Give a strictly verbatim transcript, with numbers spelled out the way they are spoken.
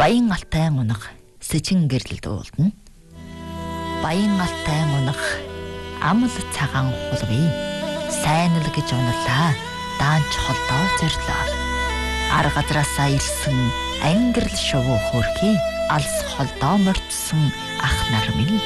Баян алтай унах сэжин гэрлэлд уулдна. Баян алтай унах амл цагаан хулвий. Сайн л гэж уналаа. Даанч холдоо зөрлөө. Арга газраасаа ирсэн ангирл шувуу хөрхий. Алс холдоо мордсон ах нар минь